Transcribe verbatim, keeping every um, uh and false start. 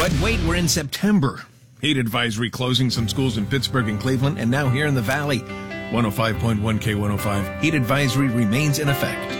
But wait, we're in September. Heat advisory closing some schools in Pittsburgh and Cleveland, and now here in the Valley. one oh five point one K one oh five, heat advisory remains in effect.